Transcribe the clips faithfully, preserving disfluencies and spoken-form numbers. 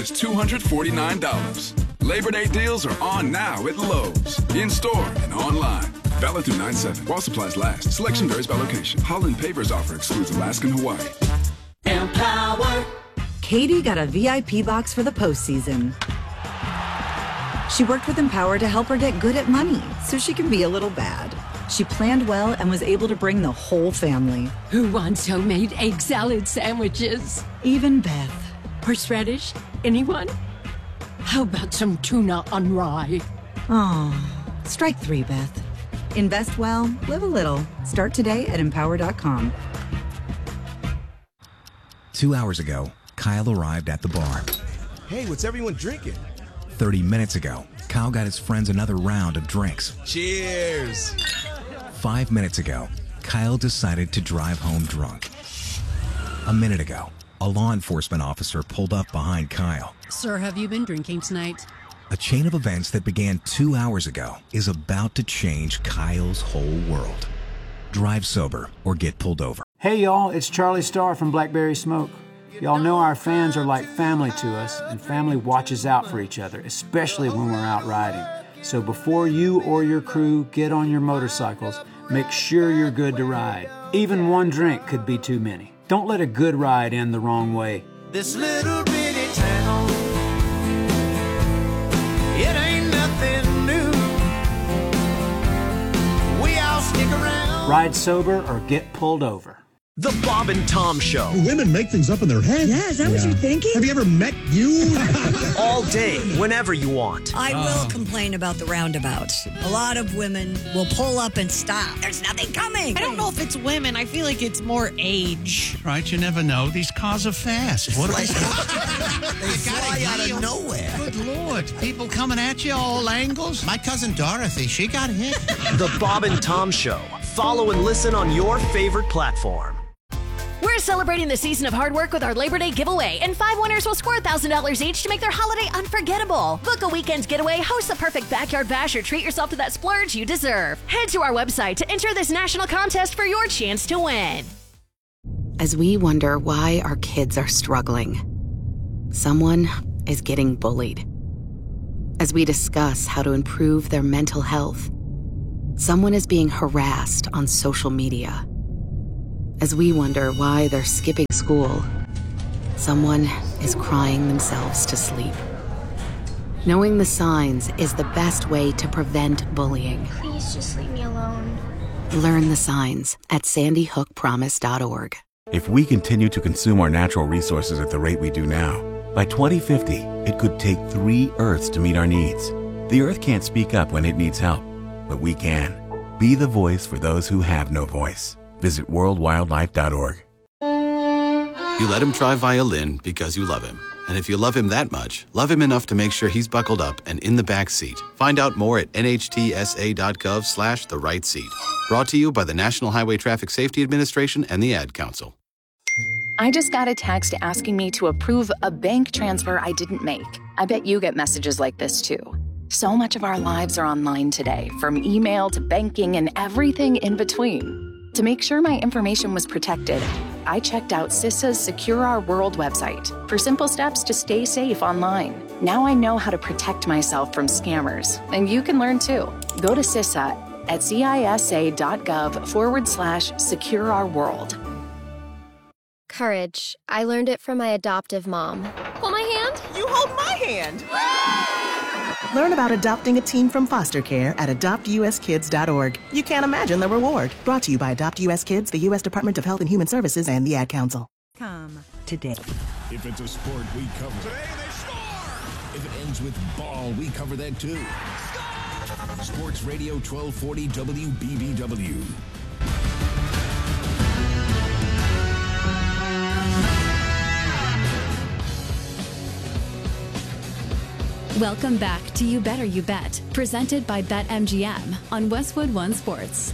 It's two hundred forty-nine dollars. Labor Day deals are on now at Lowe's. In-store and online. Valid through nine seven. While supplies last. Selection varies by location. Holland Pavers offer excludes Alaska and Hawaii. Empower. Katie got a V I P box for the postseason. She worked with Empower to help her get good at money so she can be a little bad. She planned well and was able to bring the whole family. Who wants homemade egg salad sandwiches? Even Beth. Horseradish? Anyone? How about some tuna on rye? Oh, strike three, Beth. Invest well, live a little. Start today at empower dot com. Two hours ago, Kyle arrived at the bar. Hey, what's everyone drinking? Thirty minutes ago, Kyle got his friends another round of drinks. Cheers! Five minutes ago, Kyle decided to drive home drunk. A minute ago, a law enforcement officer pulled up behind Kyle. Sir, have you been drinking tonight? A chain of events that began two hours ago is about to change Kyle's whole world. Drive sober or get pulled over. Hey y'all, it's Charlie Starr from Blackberry Smoke. Y'all know our fans are like family to us, and family watches out for each other, especially when we're out riding. So before you or your crew get on your motorcycles, make sure you're good to ride. Even one drink could be too many. Don't let a good ride end the wrong way. This little bitty town, it ain't nothing new. We all stick around. Ride sober or get pulled over. The Bob and Tom Show. Women make things up in their head. Yeah, is that yeah. what you're thinking? Have you ever met you? All day, whenever you want. I will uh. complain about the roundabouts. A lot of women will pull up and stop. There's nothing coming. I don't know if it's women. I feel like it's more age. Right, you never know. These cars are fast. What like, they fly out of nowhere. Good Lord. People coming at you all angles. My cousin Dorothy, she got hit. The Bob and Tom Show. Follow and listen on your favorite platform. We're celebrating the season of hard work with our Labor Day giveaway, and five winners will score one thousand dollars each to make their holiday unforgettable. Book a weekend's getaway, host the perfect backyard bash, or treat yourself to that splurge you deserve. Head to our website to enter this national contest for your chance to win. As we wonder why our kids are struggling, someone is getting bullied. As we discuss how to improve their mental health, someone is being harassed on social media. As we wonder why they're skipping school, someone is crying themselves to sleep. Knowing the signs is the best way to prevent bullying. Please just leave me alone. Learn the signs at sandy hook promise dot org. If we continue to consume our natural resources at the rate we do now, by twenty fifty, it could take three Earths to meet our needs. The Earth can't speak up when it needs help, but we can. Be the voice for those who have no voice. Visit world wildlife dot org. You let him try violin because you love him. And if you love him that much, love him enough to make sure he's buckled up and in the back seat. Find out more at N H T S A dot gov slash the right seat. Brought to you by the National Highway Traffic Safety Administration and the Ad Council. I just got a text asking me to approve a bank transfer I didn't make. I bet you get messages like this too. So much of our lives are online today, from email to banking and everything in between. To make sure my information was protected, I checked out CISA's Secure Our World website for simple steps to stay safe online. Now I know how to protect myself from scammers, and you can learn too. Go to CISA at cisa.gov forward slash secure our world. Courage. I learned it from my adoptive mom. Hold my hand. You hold my hand. Learn about adopting a teen from foster care at adopt u s kids dot org. You can't imagine the reward. Brought to you by Adopt U S Kids, the U S Department of Health and Human Services, and the Ad Council. Come today. If it's a sport, we cover it. Today they score! If it ends with ball, we cover that too. Score! Sports Radio twelve forty W B B W. Welcome back to You Better You Bet, presented by BetMGM on Westwood One Sports.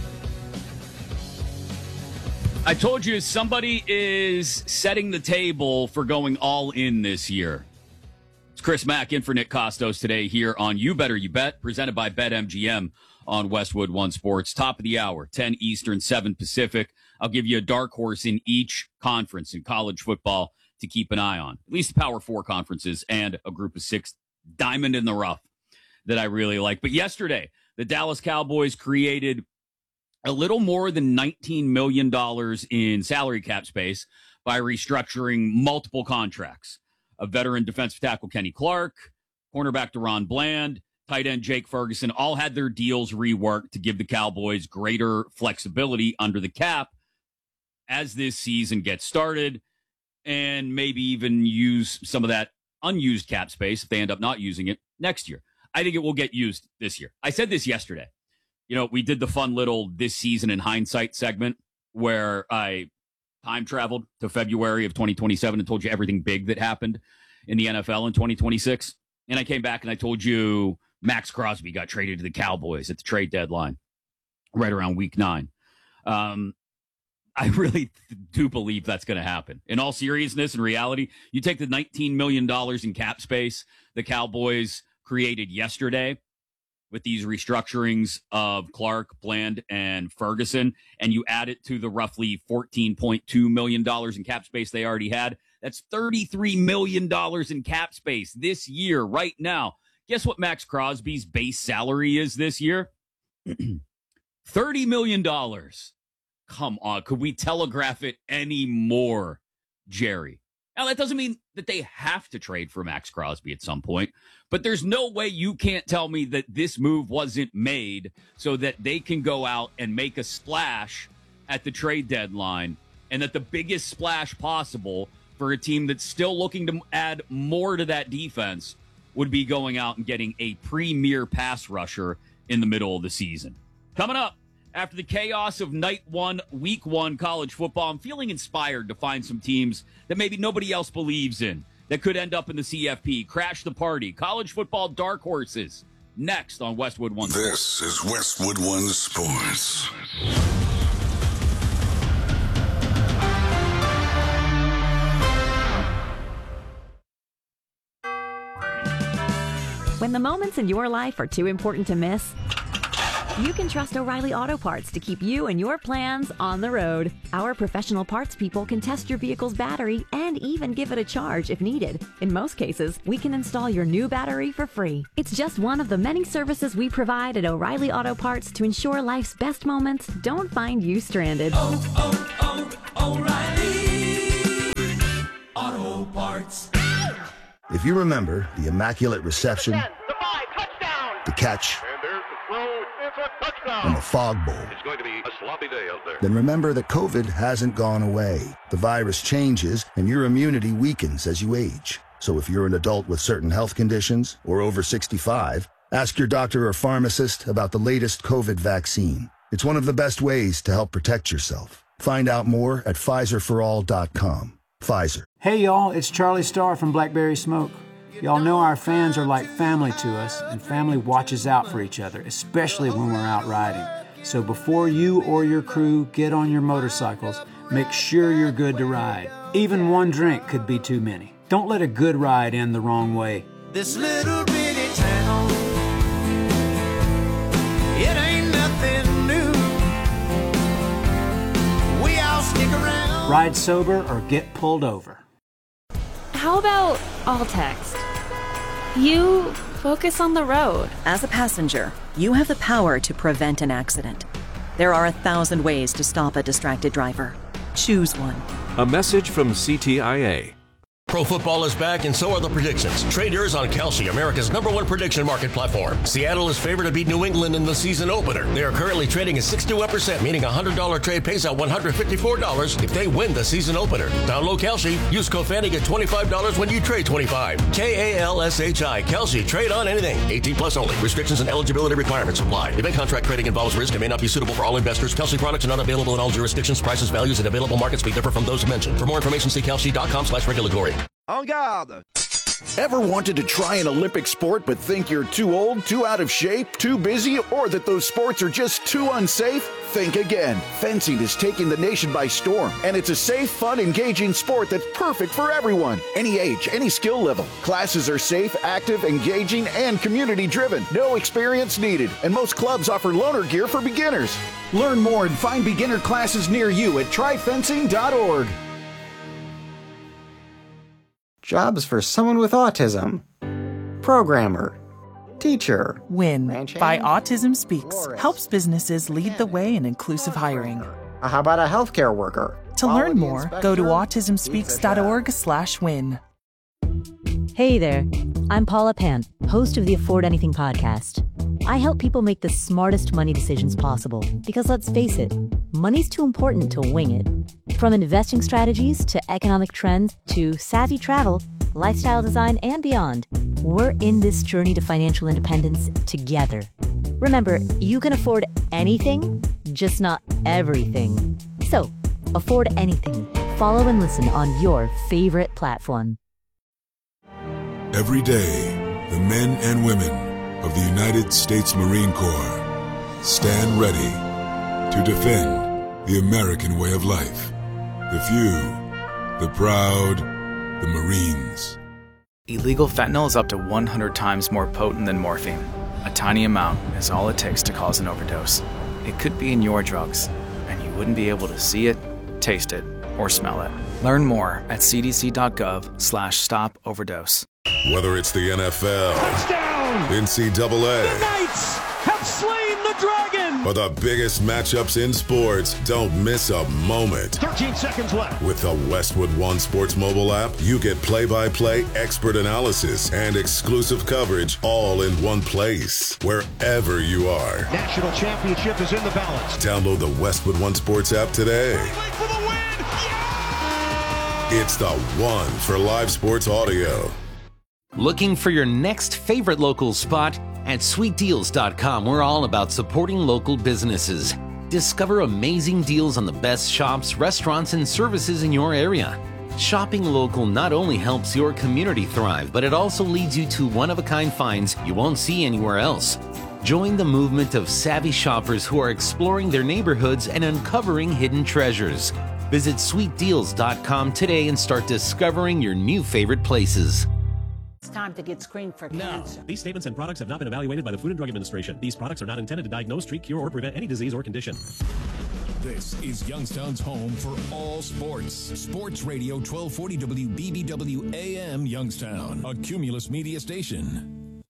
I told you somebody is setting the table for going all in this year. It's Chris Mack in for Nick Costos today here on You Better You Bet, presented by BetMGM on Westwood One Sports. Top of the hour, ten Eastern, seven Pacific. I'll give you a dark horse in each conference in college football to keep an eye on. At least the Power Four conferences and a group of six diamond in the rough that I really like. But yesterday, the Dallas Cowboys created a little more than nineteen million dollars in salary cap space by restructuring multiple contracts. A veteran defensive tackle, Kenny Clark, cornerback DaRon Bland, tight end Jake Ferguson, all had their deals reworked to give the Cowboys greater flexibility under the cap as this season gets started, and maybe even use some of that unused cap space if they end up not using it next year. I think it will get used this year. I said this yesterday. You know, we did the fun little this season in hindsight segment where I time traveled to February of twenty twenty-seven and told you everything big that happened in the N F L in twenty twenty-six. And I came back and I told you Max Crosby got traded to the Cowboys at the trade deadline right around week nine. Um, I really do believe that's going to happen. In all seriousness and reality, you take the nineteen million dollars in cap space the Cowboys created yesterday with these restructurings of Clark, Bland, and Ferguson, and you add it to the roughly fourteen point two million dollars in cap space they already had. That's thirty-three million dollars in cap space this year, right now. Guess what Max Crosby's base salary is this year? thirty million dollars. Come on, could we telegraph it any more, Jerry? Now, that doesn't mean that they have to trade for Max Crosby at some point, but there's no way you can't tell me that this move wasn't made so that they can go out and make a splash at the trade deadline, and that the biggest splash possible for a team that's still looking to add more to that defense would be going out and getting a premier pass rusher in the middle of the season. Coming up, after the chaos of night one, week one college football, I'm feeling inspired to find some teams that maybe nobody else believes in that could end up in the C F P. Crash the party. College football dark horses. Next on Westwood One. This is Westwood One Sports. When the moments in your life are too important to miss, you can trust O'Reilly Auto Parts to keep you and your plans on the road. Our professional parts people can test your vehicle's battery and even give it a charge if needed. In most cases, we can install your new battery for free. It's just one of the many services we provide at O'Reilly Auto Parts to ensure life's best moments don't find you stranded. Oh, oh, oh, O'Reilly Auto Parts. If you remember the immaculate reception, the catch, and the fog bowl, It's going to be a sloppy day out there. then remember that COVID hasn't gone away. The virus changes and your immunity weakens as you age. So if you're an adult with certain health conditions or over sixty-five, ask your doctor or pharmacist about the latest COVID vaccine. It's one of the best ways to help protect yourself. Find out more at Pfizer for all dot com. Pfizer. Hey y'all, it's Charlie Starr from Blackberry Smoke. Y'all know our fans are like family to us, and family watches out for each other, especially when we're out riding. So before you or your crew get on your motorcycles, make sure you're good to ride. Even one drink could be too many. Don't let a good ride end the wrong way. This little bitty town, it ain't nothing new. We all stick around. Ride sober or get pulled over. How about all text? You focus on the road. As a passenger, you have the power to prevent an accident. There are a thousand ways to stop a distracted driver. Choose one. A message from C T I A. Pro football is back, and so are the predictions. Trade yours on Kalshi, America's number one prediction market platform. Seattle is favored to beat New England in the season opener. They are currently trading at sixty-one percent, meaning a one hundred dollars trade pays out one hundred fifty-four dollars if they win the season opener. Download Kalshi. Use code Fanny, get twenty-five dollars when you trade twenty-five. K A L S H I. Kalshi. Trade on anything. eighteen plus only. Restrictions and eligibility requirements apply. Event contract trading involves risk and may not be suitable for all investors. Kalshi products are not available in all jurisdictions. Prices, values, and available markets may differ from those mentioned. For more information, see kalshi dot com slash regulatory. En garde! Ever wanted to try an Olympic sport but think you're too old, too out of shape, too busy, or that those sports are just too unsafe? Think again. Fencing is taking the nation by storm, and it's a safe, fun, engaging sport that's perfect for everyone. Any age, any skill level. Classes are safe, active, engaging, and community-driven. No experience needed, and most clubs offer loaner gear for beginners. Learn more and find beginner classes near you at try fencing dot org. Jobs for someone with autism. Programmer. Teacher. WIN by Autism Speaks helps businesses lead the way in inclusive hiring. How about a healthcare worker? To learn more, go to autism speaks dot org slash win. Hey there, I'm Paula Pan, host of the Afford Anything podcast. I help people make the smartest money decisions possible because, let's face it, money's too important to wing it. From investing strategies to economic trends to savvy travel, lifestyle design, and beyond, we're in this journey to financial independence together. Remember, you can afford anything, just not everything. So, afford anything. Follow and listen on your favorite platform. Every day, the men and women of the United States Marine Corps stand ready to defend the American way of life. The few, the proud, the Marines. Illegal fentanyl is up to one hundred times more potent than morphine. A tiny amount is all it takes to cause an overdose. It could be in your drugs, and you wouldn't be able to see it, taste it, or smell it. Learn more at c d c dot gov slash stop overdose. Whether it's the N F L, touchdown, N C double A, the Knights have slain the dragon, or the biggest matchups in sports, don't miss a moment. thirteen seconds left. With the Westwood One Sports mobile app, you get play-by-play expert analysis and exclusive coverage all in one place, wherever you are. National championship is in the balance. Download the Westwood One Sports app today. For the win. Yeah! It's the one for live sports audio. Looking for your next favorite local spot? At sweet deals dot com, we're all about supporting local businesses. Discover amazing deals on the best shops, restaurants, and services in your area. Shopping local not only helps your community thrive, but it also leads you to one-of-a-kind finds you won't see anywhere else. Join the movement of savvy shoppers who are exploring their neighborhoods and uncovering hidden treasures. Visit sweet deals dot com today and start discovering your new favorite places. It's time to get screened for cancer. No. These statements and products have not been evaluated by the Food and Drug Administration. These products are not intended to diagnose, treat, cure, or prevent any disease or condition. This is Youngstown's home for all sports. Sports Radio twelve forty W B B W A M Youngstown, a Cumulus media station.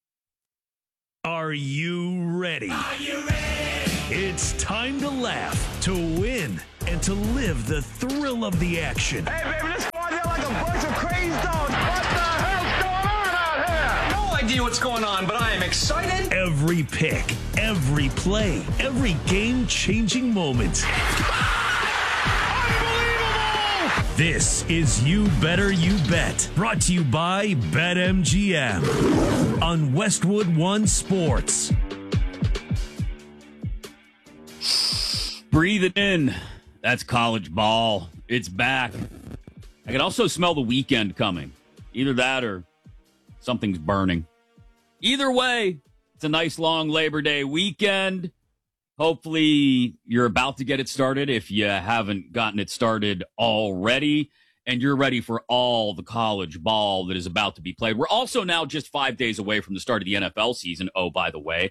Are you ready? Are you ready? It's time to laugh, to win, and to live the thrill of the action. Hey, baby, let's go out there like a bunch of crazy dogs. What the hell's going on out here? No idea what's going on, but I am excited. Every pick, every play, every game-changing moment. Unbelievable! This is You Better You Bet, brought to you by BetMGM on Westwood One Sports. Breathe it in. That's college ball. It's back. I can also smell the weekend coming. Either that or something's burning. Either way, it's a nice long Labor Day weekend. Hopefully you're about to get it started if you haven't gotten it started already, and you're ready for all the college ball that is about to be played. We're also now just five days away from the start of the N F L season. Oh, by the way.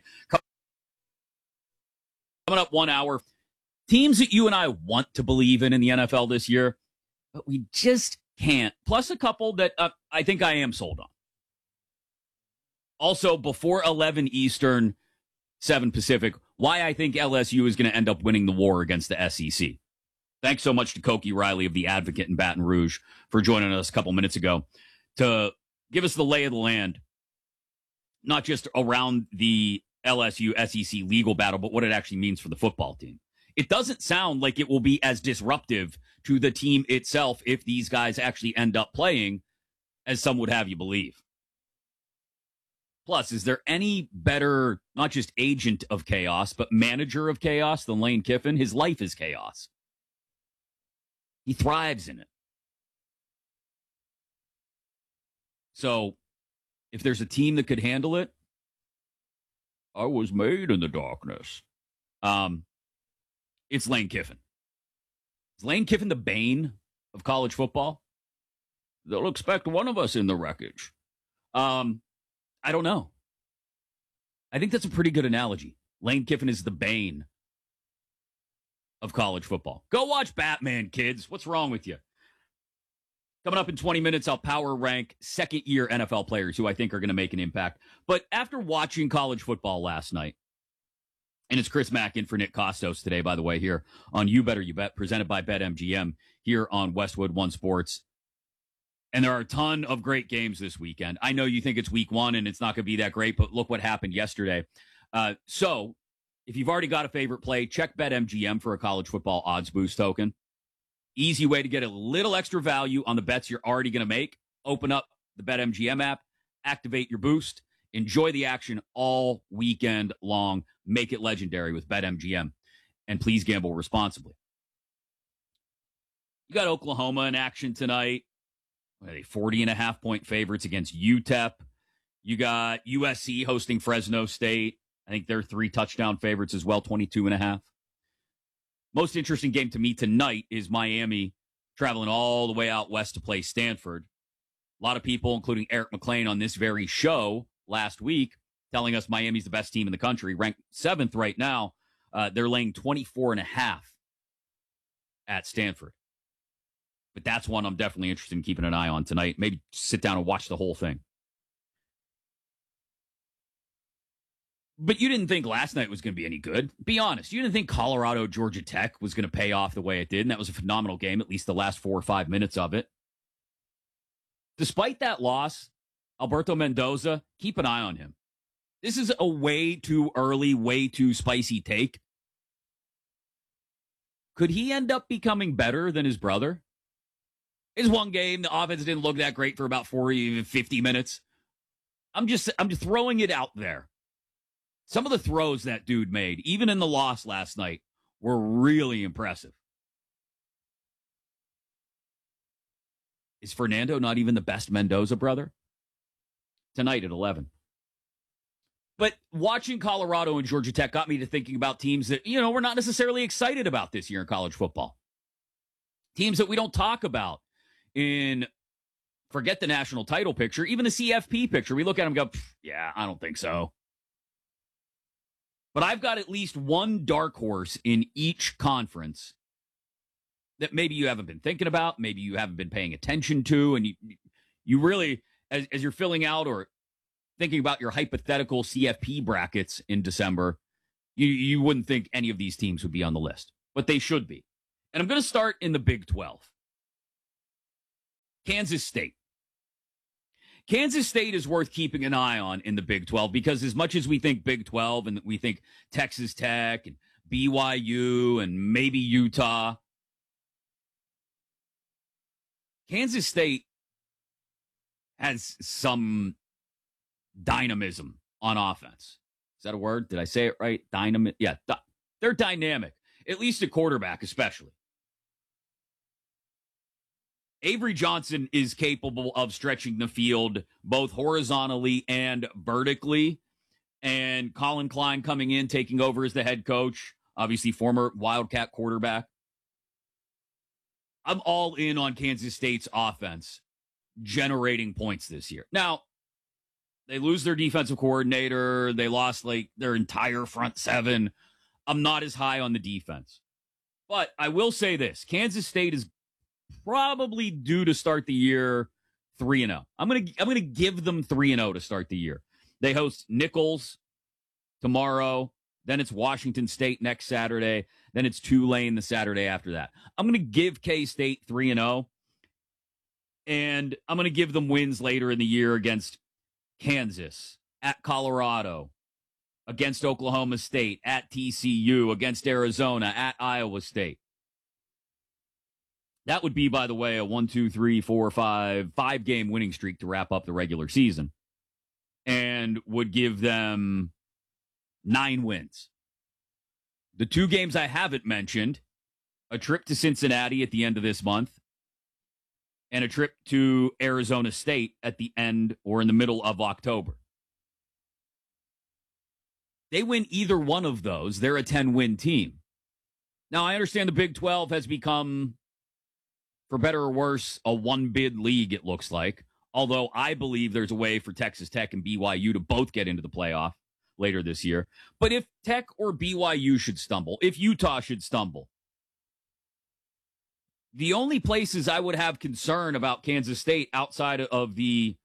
Coming up one hour, teams that you and I want to believe in in the N F L this year, but we just can't. Plus a couple that uh, I think I am sold on. Also, before eleven Eastern, seven Pacific, why I think L S U is going to end up winning the war against the S E C. Thanks so much to Koki Riley of The Advocate in Baton Rouge for joining us a couple minutes ago to give us the lay of the land, not just around the L S U S E C legal battle, but what it actually means for the football team. It doesn't sound like it will be as disruptive to the team itself if these guys actually end up playing as some would have you believe. Plus, is there any better, not just agent of chaos, but manager of chaos than Lane Kiffin? His life is chaos. He thrives in it. So, if there's a team that could handle it, I was made in the darkness. Um, it's Lane Kiffin. Is Lane Kiffin the bane of college football? They'll expect one of us in the wreckage. Um, I don't know. I think that's a pretty good analogy. Lane Kiffin is the bane of college football. Go watch Batman, kids. What's wrong with you? Coming up in twenty minutes, I'll power rank second-year N F L players who I think are going to make an impact. But after watching college football last night, and it's Chris Mack in for Nick Costos today, by the way, here on You Better You Bet, presented by BetMGM here on Westwood One Sports. And there are a ton of great games this weekend. I know you think it's week one and it's not going to be that great, but look what happened yesterday. Uh, so if you've already got a favorite play, check BetMGM for a college football odds boost token. Easy way to get a little extra value on the bets you're already going to make. Open up the BetMGM app, activate your boost, enjoy the action all weekend long. Make it legendary with BetMGM. And please gamble responsibly. You got Oklahoma in action tonight. What are they, forty and a half point favorites against U T E P. You got U S C hosting Fresno State. I think they're three touchdown favorites as well, twenty-two and a half. Most interesting game to me tonight is Miami traveling all the way out west to play Stanford. A lot of people, including Eric McLean on this very show last week, telling us Miami's the best team in the country, ranked seventh right now. Uh, they're laying twenty-four and a half at Stanford. But that's one I'm definitely interested in keeping an eye on tonight. Maybe sit down and watch the whole thing. But you didn't think last night was going to be any good. Be honest. You didn't think Colorado, Georgia Tech was going to pay off the way it did. And that was a phenomenal game, at least the last four or five minutes of it. Despite that loss, Alberto Mendoza, keep an eye on him. This is a way too early, way too spicy take. Could he end up becoming better than his brother? It's one game. The offense didn't look that great for about forty, fifty minutes. I'm just, I'm just throwing it out there. Some of the throws that dude made, even in the loss last night, were really impressive. Is Fernando not even the best Mendoza brother? Tonight at eleven. But watching Colorado and Georgia Tech got me to thinking about teams that, you know, we're not necessarily excited about this year in college football. Teams that we don't talk about in, forget the national title picture, even the C F P picture. We look at them and go, yeah, I don't think so. But I've got at least one dark horse in each conference that maybe you haven't been thinking about, maybe you haven't been paying attention to, and you you really, as, as you're filling out or thinking about your hypothetical C F P brackets in December, you, you wouldn't think any of these teams would be on the list, but they should be. And I'm going to start in the Big twelve. Kansas State. Kansas State is worth keeping an eye on in the Big twelve because as much as we think Big twelve and we think Texas Tech and B Y U and maybe Utah, Kansas State has some dynamism on offense. Is that a word? Did I say it right? Dynamic? Yeah, di- they're dynamic, at least at quarterback especially. Avery Johnson is capable of stretching the field both horizontally and vertically. And Colin Klein coming in, taking over as the head coach, obviously former Wildcat quarterback. I'm all in on Kansas State's offense generating points this year. Now, they lose their defensive coordinator. They lost like their entire front seven. I'm not as high on the defense. But I will say this. Kansas State is probably due to start the year three and oh. I'm going to I'm going to give them three and oh to start the year. They host Nichols tomorrow, then it's Washington State next Saturday, then it's Tulane the Saturday after that. I'm going to give K-State three and oh, and I'm going to give them wins later in the year against Kansas, at Colorado, against Oklahoma State, at T C U, against Arizona, at Iowa State. That would be, by the way, a one, two, three, four, five, five game winning streak to wrap up the regular season and would give them nine wins. The two games I haven't mentioned, a trip to Cincinnati at the end of this month and a trip to Arizona State at the end or in the middle of October. They win either one of those, they're a ten-win team. Now, I understand the Big twelve has become, for better or worse, a one-bid league, it looks like. Although I believe there's a way for Texas Tech and B Y U to both get into the playoff later this year. But if Tech or B Y U should stumble, if Utah should stumble, The only places I would have concern about Kansas State outside of the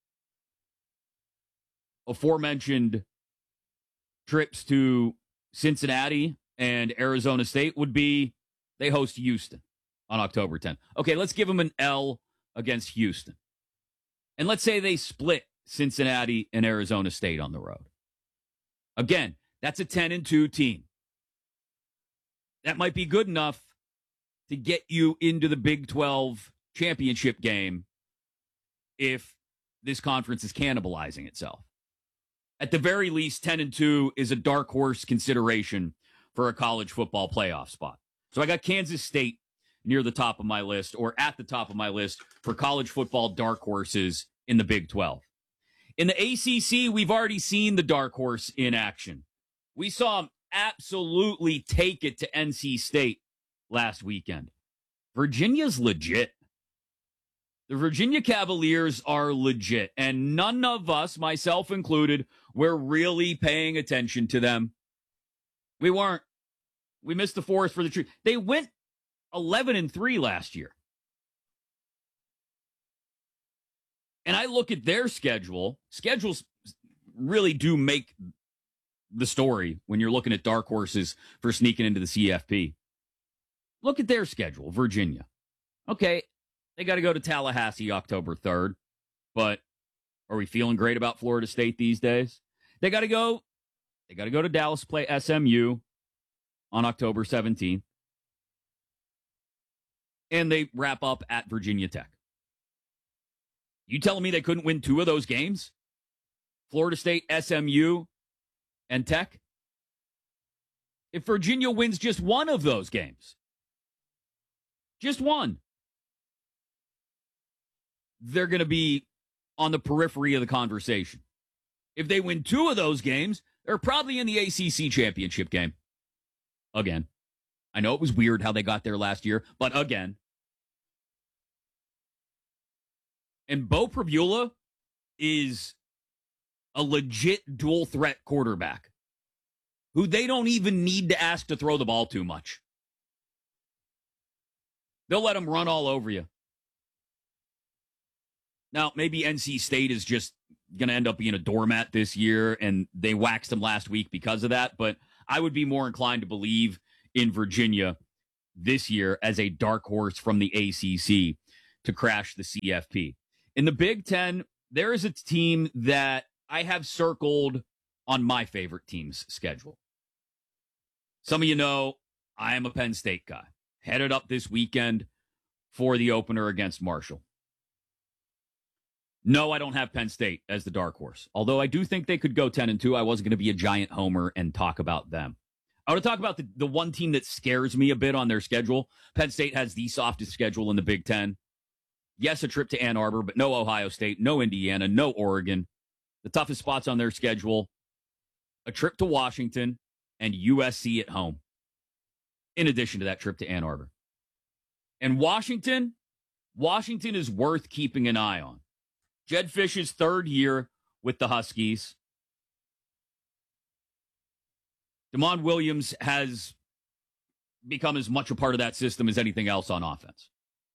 aforementioned trips to Cincinnati and Arizona State would be they host Houston on October tenth. Okay, let's give them an L against Houston. And let's say they split Cincinnati and Arizona State on the road. Again, that's a ten and two team. That might be good enough to get you into the Big twelve championship game if this conference is cannibalizing itself. At the very least, ten and two is a dark horse consideration for a college football playoff spot. So I got Kansas State near the top of my list, or at the top of my list, for college football dark horses in the Big twelve. In the A C C, we've already seen the dark horse in action. We saw him absolutely take it to N C State last weekend. Virginia's legit. The Virginia Cavaliers are legit, and none of us, myself included, were really paying attention to them. We weren't. We missed the forest for the tree. They went eleven and three last year. And I look at their schedule. Schedules really do make the story when you're looking at dark horses for sneaking into the C F P. Look at their schedule, Virginia. Okay, they got to go to Tallahassee October third, but are we feeling great about Florida State these days? They got to go, they got to go to Dallas, play S M U on October seventeenth. And they wrap up at Virginia Tech. You telling me they couldn't win two of those games? Florida State, S M U, and Tech? If Virginia wins just one of those games, just one, they're going to be on the periphery of the conversation. If they win two of those games, they're probably in the A C C championship game. Again. I know it was weird how they got there last year, but again. And Beau Pribula is a legit dual threat quarterback who they don't even need to ask to throw the ball too much. They'll let him run all over you. Now, maybe N C State is just going to end up being a doormat this year, and they waxed him last week because of that, but I would be more inclined to believe in Virginia this year as a dark horse from the A C C to crash the C F P. In the Big Ten, there is a team that I have circled on my favorite team's schedule. Some of you know I am a Penn State guy. Headed up this weekend for the opener against Marshall. No, I don't have Penn State as the dark horse. Although I do think they could go ten and two. I wasn't going to be a giant homer and talk about them. I want to talk about the, the one team that scares me a bit on their schedule. Penn State has the softest schedule in the Big Ten. Yes, a trip to Ann Arbor, but no Ohio State, no Indiana, no Oregon. The toughest spots on their schedule, a trip to Washington and U S C at home, in addition to that trip to Ann Arbor. And Washington, Washington is worth keeping an eye on. Jed Fish's third year with the Huskies. Damon Williams has become as much a part of that system as anything else on offense.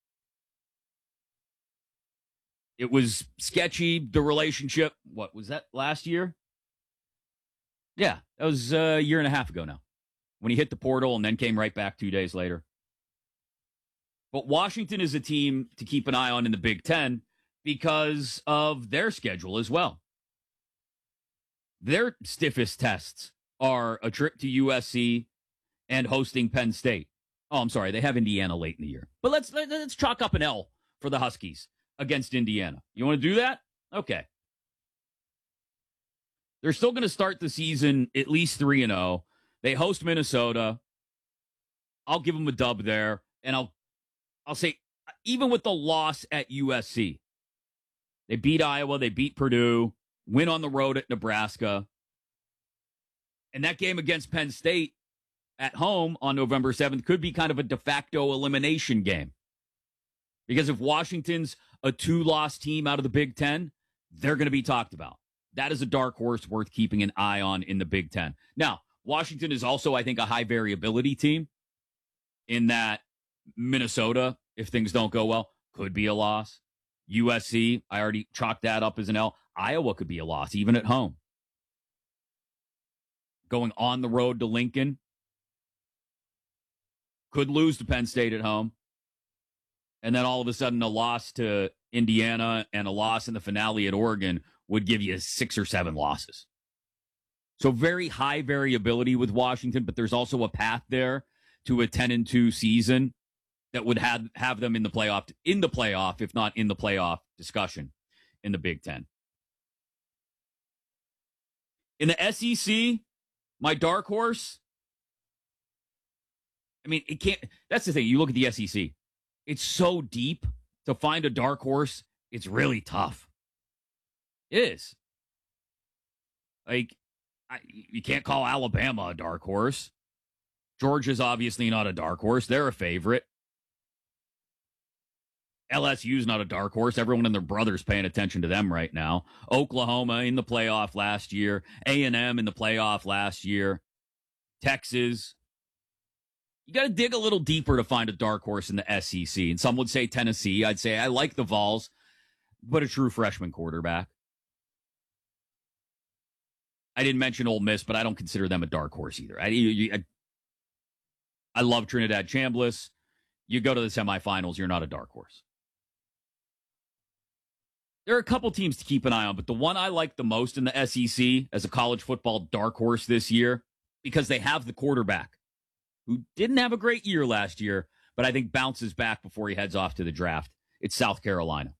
It was sketchy, the relationship. What was that, last year? Yeah, that was a year and a half ago now, when he hit the portal and then came right back two days later. But Washington is a team to keep an eye on in the Big Ten because of their schedule as well. Their stiffest tests are a trip to U S C and hosting Penn State. Oh, I'm sorry, they have Indiana late in the year. But let's let's chalk up an L for the Huskies against Indiana. You want to do that? Okay. They're still going to start the season at least three and oh. They host Minnesota. I'll give them a dub there, and I'll I'll say even with the loss at U S C, they beat Iowa, they beat Purdue, win on the road at Nebraska. And that game against Penn State at home on November seventh could be kind of a de facto elimination game. Because if Washington's a two-loss team out of the Big Ten, they're going to be talked about. That is a dark horse worth keeping an eye on in the Big Ten. Now, Washington is also, I think, a high variability team in that Minnesota if things don't go well, could be a loss. U S C, I already chalked that up as an L. Iowa could be a loss, even at home. Going on the road to Lincoln, could lose to Penn State at home. And then all of a sudden a loss to Indiana and a loss in the finale at Oregon would give you six or seven losses. So very high variability with Washington, but there's also a path there to a ten and two season that would have, have them in the playoff, in the playoff, if not in the playoff discussion in the Big Ten. In the S E C, my dark horse, I mean, it can't, that's the thing. You look at the S E C, it's so deep to find a dark horse. It's really tough. It is. Like, I, you can't call Alabama a dark horse. Georgia's obviously not a dark horse. They're a favorite. L S U's not a dark horse. Everyone and their brother's paying attention to them right now. Oklahoma in the playoff last year. A and M in the playoff last year. Texas. You got to dig a little deeper to find a dark horse in the S E C. And some would say Tennessee. I'd say I like the Vols, but a true freshman quarterback. I didn't mention Ole Miss, but I don't consider them a dark horse either. I, you, I, I love Trinidad Chambliss. You go to the semifinals, you're not a dark horse. There are a couple teams to keep an eye on, but the one I like the most in the S E C as a college football dark horse this year, because they have the quarterback who didn't have a great year last year, but I think bounces back before he heads off to the draft. It's South Carolina.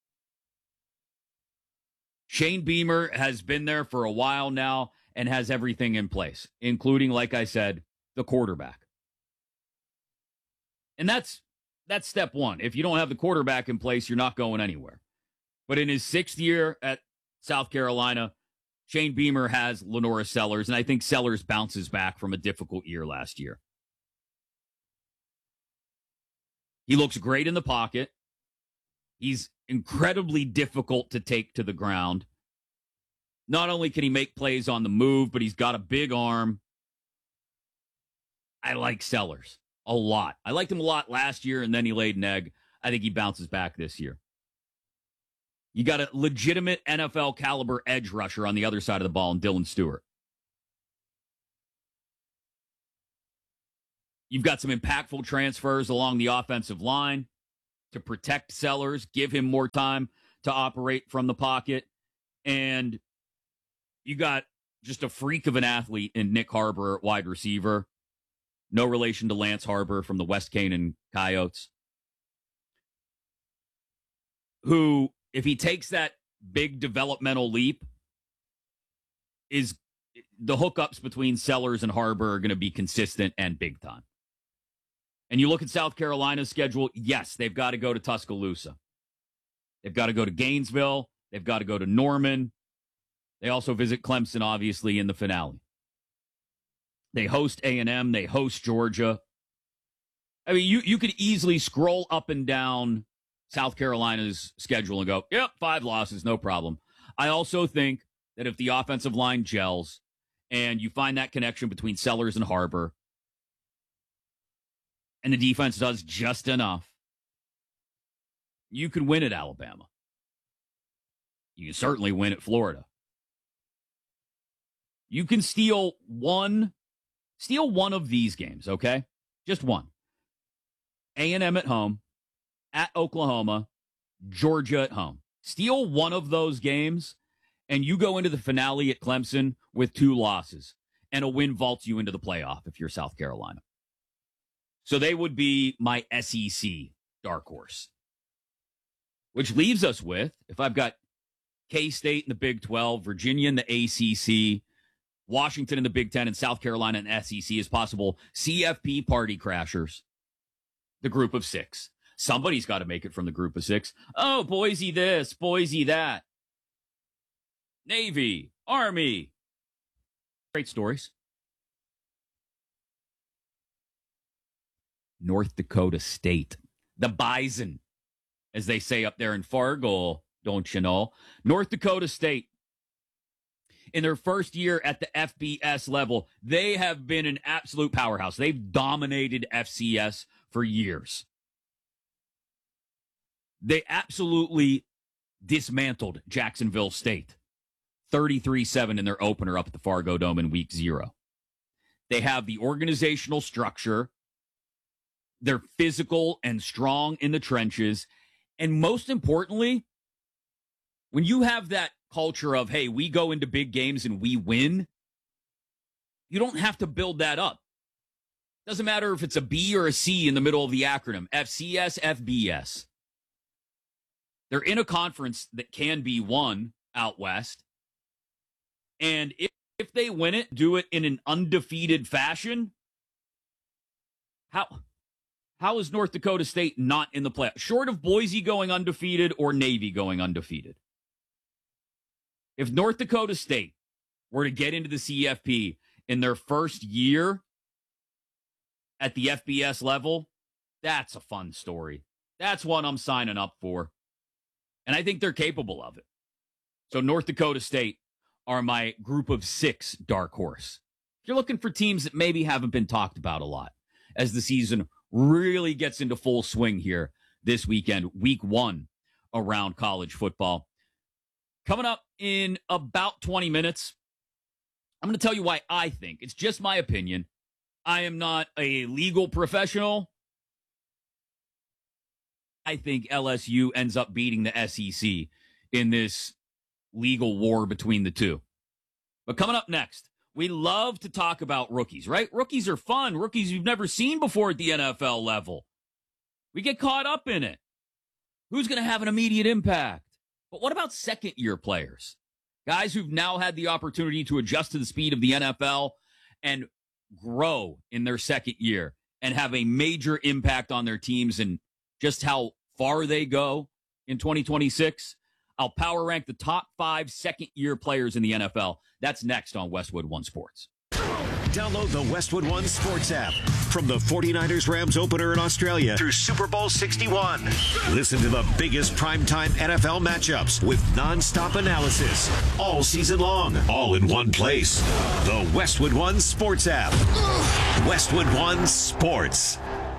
Shane Beamer has been there for a while now and has everything in place, including, like I said, the quarterback. And that's that's step one. If you don't have the quarterback in place, you're not going anywhere. But in his sixth year at South Carolina, Shane Beamer has Lenora Sellers, and I think Sellers bounces back from a difficult year last year. He looks great in the pocket. He's incredibly difficult to take to the ground. Not only can he make plays on the move, but he's got a big arm. I like Sellers a lot. I liked him a lot last year, and then he laid an egg. I think he bounces back this year. You got a legitimate N F L caliber edge rusher on the other side of the ball in Dylan Stewart. You've got some impactful transfers along the offensive line to protect Sellers, give him more time to operate from the pocket. And you got just a freak of an athlete in Nick Harbor, wide receiver. No relation to Lance Harbor from the West Canaan Coyotes. Who, if he takes that big developmental leap, is the hookups between Sellers and Harbor are going to be consistent and big time. And you look at South Carolina's schedule, yes, they've got to go to Tuscaloosa. They've got to go to Gainesville. They've got to go to Norman. They also visit Clemson, obviously, in the finale. They host A and M. They host Georgia. I mean, you, you could easily scroll up and down South Carolina's schedule and go, yep, five losses, no problem. I also think that if the offensive line gels and you find that connection between Sellers and Harbor, and the defense does just enough, you can win at Alabama. You can certainly win at Florida. You can steal one, steal one of these games, okay? Just one. A and M at home, at Oklahoma, Georgia at home. Steal one of those games, and you go into the finale at Clemson with two losses, and a win vaults you into the playoff if you're South Carolina. So they would be my S E C dark horse. Which leaves us with, if I've got K-State in the Big twelve, Virginia in the A C C, Washington in the Big ten, and South Carolina in the S E C as possible C F P party crashers, the group of six. Somebody's got to make it from the group of six. Oh, Boise this, Boise that. Navy, Army. Great stories. North Dakota State, the Bison, as they say up there in Fargo, don't you know? North Dakota State, in their first year at the F B S level, they have been an absolute powerhouse. They've dominated F C S for years. They absolutely dismantled Jacksonville State. thirty-three seven in their opener up at the Fargo Dome in week zero. They have the organizational structure. They're physical and strong in the trenches. And most importantly, when you have that culture of, hey, we go into big games and we win, you don't have to build that up. Doesn't matter if it's a B or a C in the middle of the acronym, F C S, F B S. They're in a conference that can be won out west. And if, if they win it, do it in an undefeated fashion, how, how is North Dakota State not in the playoffs? Short of Boise going undefeated or Navy going undefeated. If North Dakota State were to get into the C F P in their first year at the F B S level, that's a fun story. That's one I'm signing up for. And I think they're capable of it. So North Dakota State are my group of six dark horse. If you're looking for teams that maybe haven't been talked about a lot as the season really gets into full swing here this weekend, week one around college football. Coming up in about twenty minutes, I'm going to tell you why I think, it's just my opinion, I am not a legal professional. I think L S U ends up beating the S E C in this legal war between the two. But coming up next, we love to talk about rookies, right? Rookies are fun. Rookies you've never seen before at the N F L level. We get caught up in it. Who's going to have an immediate impact? But what about second-year players? Guys who've now had the opportunity to adjust to the speed of the N F L and grow in their second year and have a major impact on their teams and just how far they go in twenty twenty-six. I'll power rank the top five second-year players in the N F L. That's next on Westwood One Sports. Download the Westwood One Sports app. From the forty-niners Rams opener in Australia through Super Bowl sixty-one. Listen to the biggest primetime N F L matchups with nonstop analysis all season long, all in one place. The Westwood One Sports app. Westwood One Sports.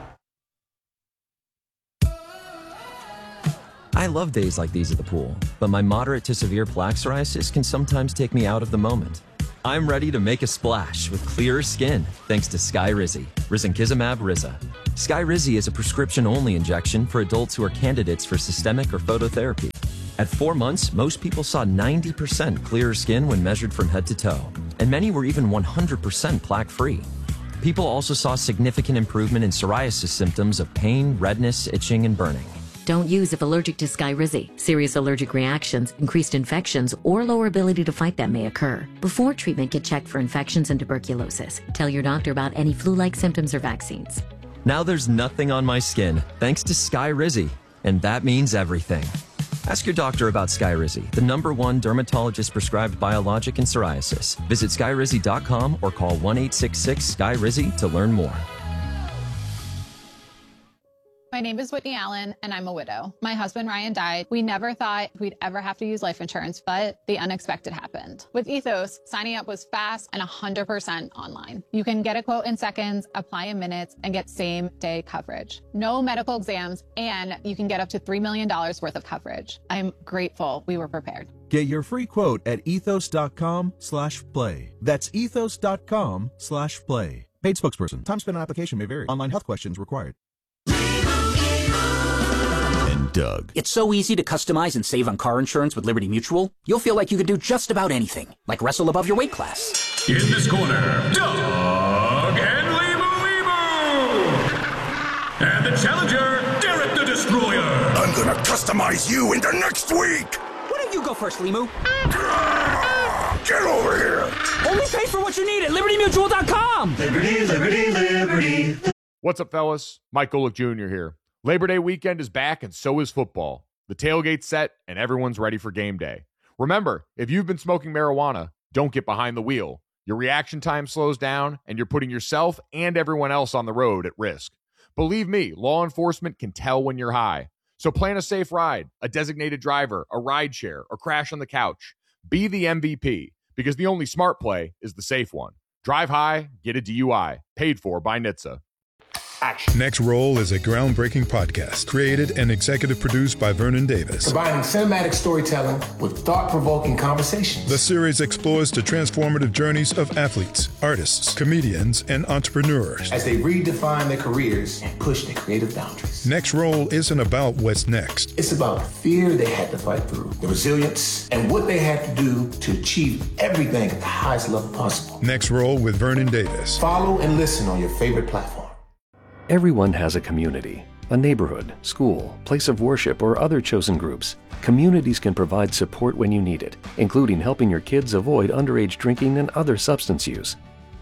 I love days like these at the pool, but my moderate to severe plaque psoriasis can sometimes take me out of the moment. I'm ready to make a splash with clearer skin thanks to Skyrizi, risankizumab Riza. Skyrizi is a prescription-only injection for adults who are candidates for systemic or phototherapy. At four months, most people saw ninety percent clearer skin when measured from head to toe, and many were even one hundred percent plaque-free. People also saw significant improvement in psoriasis symptoms of pain, redness, itching, and burning. Don't use if allergic to Skyrizi. Serious allergic reactions, increased infections, or lower ability to fight them may occur. Before treatment, get checked for infections and tuberculosis. Tell your doctor about any flu-like symptoms or vaccines. Now there's nothing on my skin thanks to Skyrizi, and that means everything. Ask your doctor about Skyrizi, the number one dermatologist-prescribed biologic in psoriasis. Visit skyrizi dot com or call one eight six six Skyrizi to learn more. My name is Whitney Allen, and I'm a widow. My husband, Ryan, died. We never thought we'd ever have to use life insurance, but the unexpected happened. With Ethos, signing up was fast and one hundred percent online. You can get a quote in seconds, apply in minutes, and get same-day coverage. No medical exams, and you can get up to three million dollars worth of coverage. I'm grateful we were prepared. Get your free quote at ethos dot com slash play. That's ethos dot com slash play. Paid spokesperson. Time spent on application may vary. Online health questions required. Doug. It's so easy to customize and save on car insurance with Liberty Mutual. You'll feel like you can do just about anything, like wrestle above your weight class. In this corner, Doug and Limu Limu. And the challenger, Derek the Destroyer. I'm gonna customize you into next week. Why don't you go first, Limu? Get over here. Only pay for what you need at liberty mutual dot com. Liberty, liberty, liberty. What's up, fellas? Mike Golick Junior here. Labor Day weekend is back, and so is football. The tailgate's set, and everyone's ready for game day. Remember, if you've been smoking marijuana, don't get behind the wheel. Your reaction time slows down, and you're putting yourself and everyone else on the road at risk. Believe me, law enforcement can tell when you're high. So plan a safe ride, a designated driver, a ride share, or crash on the couch. Be the M V P, because the only smart play is the safe one. Drive high, get a D U I. Paid for by N H T S A. Action. Next Roll is a groundbreaking podcast created and executive produced by Vernon Davis. Combining cinematic storytelling with thought-provoking conversations. The series explores the transformative journeys of athletes, artists, comedians, and entrepreneurs as they redefine their careers and push their creative boundaries. Next Roll isn't about what's next. It's about the fear they had to fight through, the resilience, and what they had to do to achieve everything at the highest level possible. Next Roll with Vernon Davis. Follow and listen on your favorite platform. Everyone has a community, a neighborhood, school, place of worship, or other chosen groups. Communities can provide support when you need it, including helping your kids avoid underage drinking and other substance use.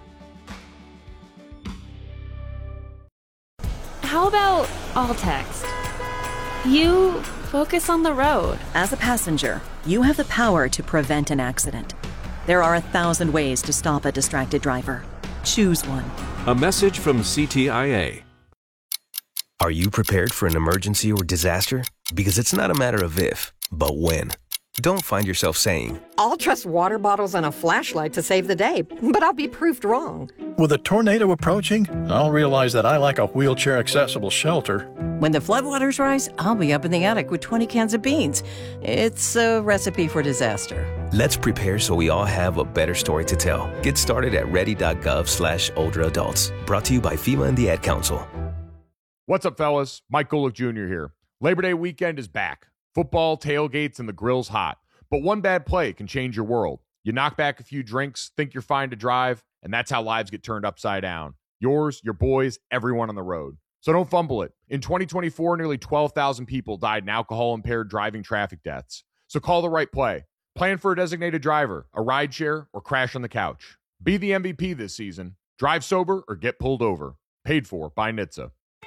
How about all text? You focus on the road. As a passenger, you have the power to prevent an accident. There are a thousand ways to stop a distracted driver. Choose one. A message from C T I A. Are you prepared for an emergency or disaster? Because it's not a matter of if, but when. Don't find yourself saying, I'll trust water bottles and a flashlight to save the day, but I'll be proved wrong. With a tornado approaching, I'll realize that I lack a wheelchair-accessible shelter. When the floodwaters rise, I'll be up in the attic with twenty cans of beans. It's a recipe for disaster. Let's prepare so we all have a better story to tell. Get started at ready.gov slash older adults. Brought to you by FEMA and the Ad Council. What's up, fellas? Mike Golick Junior here. Labor Day weekend is back. Football, tailgates, and the grill's hot. But one bad play can change your world. You knock back a few drinks, think you're fine to drive, and that's how lives get turned upside down. Yours, your boys, everyone on the road. So don't fumble it. In twenty twenty-four, nearly twelve thousand people died in alcohol-impaired driving traffic deaths. So call the right play. Plan for a designated driver, a rideshare, or crash on the couch. Be the M V P this season. Drive sober or get pulled over. Paid for by N H T S A.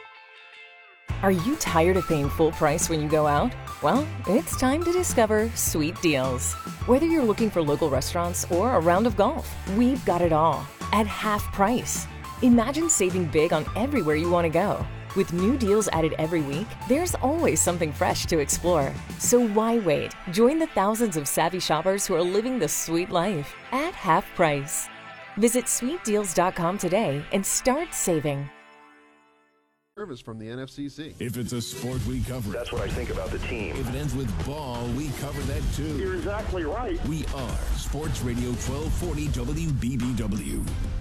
Are you tired of paying full price when you go out? Well, it's time to discover Sweet Deals. Whether you're looking for local restaurants or a round of golf, we've got it all at half price. Imagine saving big on everywhere you want to go. With new deals added every week, there's always something fresh to explore. So why wait? Join the thousands of savvy shoppers who are living the sweet life at half price. Visit sweet deals dot com today and start saving. Service from the N F C C. If it's a sport, we cover it. That's what I think about the team. If it ends with ball, we cover that too. You're exactly right. We are Sports Radio twelve forty W B B W.